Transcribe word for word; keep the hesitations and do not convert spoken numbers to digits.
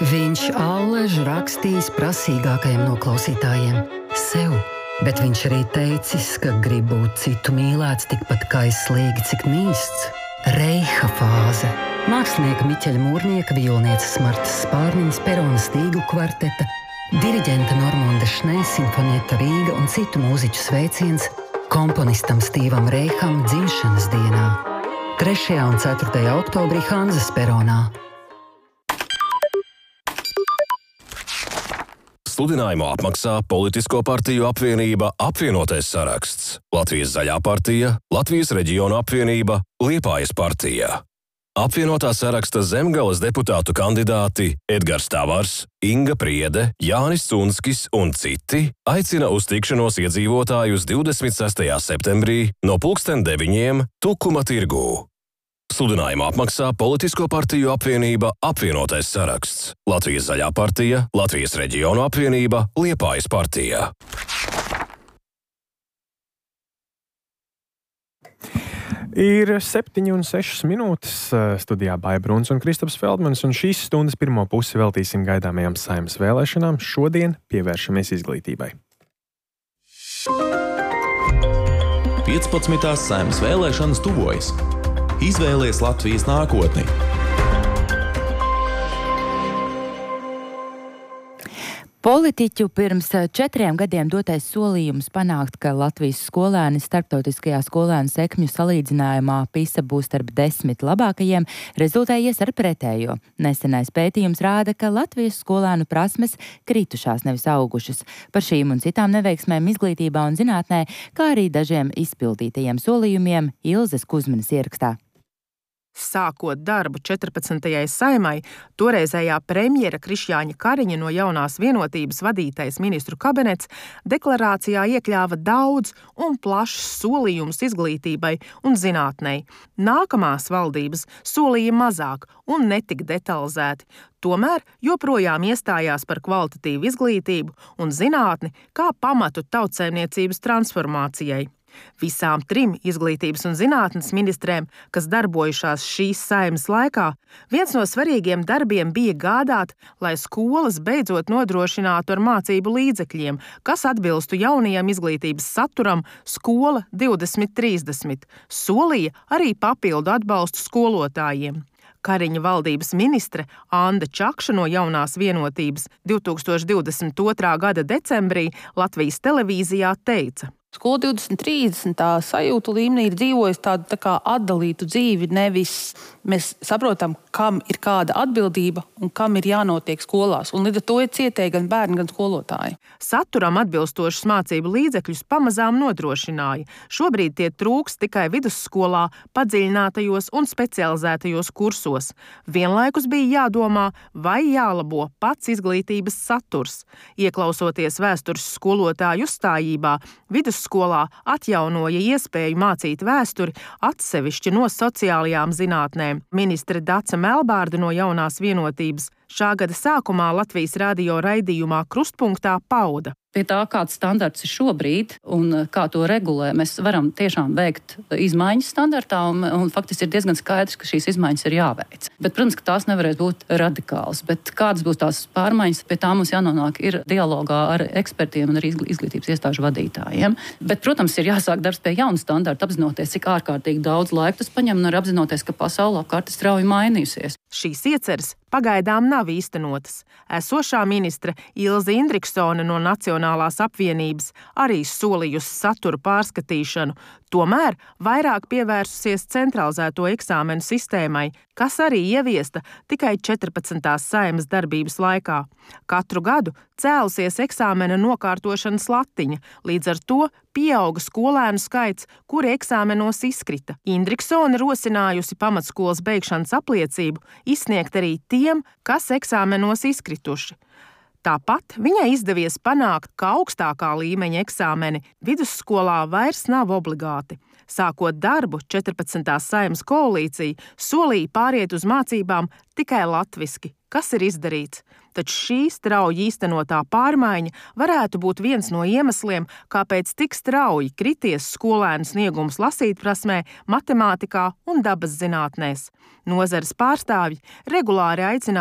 Viņš allaž rakstījis prasīgākajiem no klausītājiem sev, bet viņš arī teicis, ka grib būt citu mīlēts tikpat kaislīgi, cik mīsts. Reiha fāze. Mākslinieka Miķeļa Mūrnieka, violnieces Martas Spārniņas, Perona Stīgu kvarteta, diriģenta Normonda Šnei, simfonieta Rīga un citu mūziķu sveiciens komponistam Stīvam Reiham dzimšanas dienā. trešajā un ceturtajā oktobrī Hanzas peronā. Sludinājumu apmaksā Politisko partiju apvienība Apvienotais saraksts, Latvijas zaļā partija, Latvijas reģionu apvienība, Liepājas partija. Apvienotā saraksta Zemgales deputātu kandidāti Edgars Tavars, Inga Priede, Jānis Cunskis un citi aicina uz tikšanos iedzīvotājus divdesmit sestajā septembrī no pulksten deviņiem Tukuma tirgū. Sludinājumu apmaksā Politisko partiju apvienība Apvienotais saraksts, Latvijas zaļā partija, Latvijas reģionu apvienība, Liepājas partija. Ir septiņi un sešas minūtes, studijā Baija Bruns un Kristaps Feldmanis, un šīs stundas pirmo pusi veltīsim gaidāmajām Saeimas vēlēšanām. Šodien pievēršamies izglītībai. piecpadsmitās Saeimas vēlēšanas tuvojas. Izvēlies Latvijas nākotni. Politiķu pirms četriem gadiem dotais solījums panākt, ka Latvijas skolēni starptautiskajā skolēnu sekmju salīdzinājumā PISA būs starp desmit labākajiem, rezultējies ar pretējo. Nesenais pētījums rāda, ka Latvijas skolēnu prasmes kritušās, nevis augušas. Par šīm un citām neveiksmēm izglītībā un zinātnē, kā arī dažiem izpildītajiem solījumiem, Ilzes Kuzminas ierakstā. Sākot darbu četrpadsmitajai Saeimai, toreizējā premjera Krišjāņa Kariņa no Jaunās vienotības vadītais ministru kabinets deklarācijā iekļāva daudz un plašs solījumus izglītībai un zinātnei. Nākamās valdības solīja mazāk un netik detalizēti, tomēr joprojām iestājās par kvalitatīvu izglītību un zinātni kā pamatu tautsaimniecības transformācijai. Visām trim izglītības un zinātnes ministrēm, kas darbojušās šīs Saeimas laikā, viens no svarīgiem darbiem bija gādāt, lai skolas beidzot nodrošinātu ar mācību līdzekļiem, kas atbilstu jaunajam izglītības saturam Skola divdesmit trīsdesmit, solīja arī papildu atbalstu skolotājiem. Kariņa valdības ministre Anda Čakša no Jaunās vienotības divtūkstoš divdesmit otrā gada decembrī Latvijas televīzijā teica: Skola divdesmit trīsdesmit tā sajūtu līmenī ir dzīvojis tādu tā kā atdalītu dzīvi, nevis mēs saprotam, kam ir kāda atbildība un kam ir jānotiek skolās. Un līdz ar to ir cietēji gan bērni, gan skolotāji. Saturam atbilstošus mācību līdzekļus pamazām nodrošināja. Šobrīd tie trūks tikai vidusskolā, padziļinātajos un specializētajos kursos. Vienlaikus bija jādomā, vai jālabo pats izglītības saturs. Ieklausoties vēstures skolotāju uzstājībā, vidusskolā atjaunoja iespēju mācīt vēsturi atsevišķi no sociālajām zinātnēm. Ministre Dace Melbārde no Jaunās vienotības šā gada sākumā Latvijas radio raidījumā Krustpunktā pauda: Pie tā, kāds standarts ir šobrīd un kā to regulē, mēs varam tiešām veikt izmaiņas standartā un, un faktiski ir diezgan skaidrs, ka šīs izmaiņas ir jāveic. Bet, protams, ka tās nevarēs būt radikālas, bet kādas būs tās pārmaiņas, pie tā mums jānonāk ir dialogā ar ekspertiem un arī izglītības iestāžu vadītājiem. Bet, protams, ir jāsāk darbs pie jauna standarta, apzinoties, cik ārkārtīgi daudz laika tas paņem un apzinoties, ka pasaule apkārt ir strauji mainījusies. Šīs ieceres pagaidām nav īstenotas. Esošā ministre Ilze Indriksone no Nacionālās apvienības arī solījusi satura pārskatīšanu, tomēr vairāk pievērsusies centralizēto eksāmenu sistēmai, kas arī ieviesta tikai četrpadsmitās Saeimas darbības laikā. Katru gadu cēlusies eksāmena nokārtošanas latiņa, līdz ar to pieauga skolēnu skaits, kuri eksāmenos izkrita. Indriksone rosinājusi pamatskolas beigšanas apliecību izsniegt arī tiem, kas eksāmenos izkrituši. Tāpat viņai izdevies panākt, ka augstākā līmeņa eksāmeni vidusskolā vairs nav obligāti. Sākot darbu, četrpadsmitās Saeimas koalīcija solīja pāriet uz mācībām tikai latviski, kas ir izdarīts. Taču šī strauji īstenotā pārmaiņa varētu būt viens no iemesliem, kāpēc tik strauji krities skolēnu sniegums lasītprasmē, matemātikā un dabas zinātnēs. Nozares pārstāvji regulāri aicina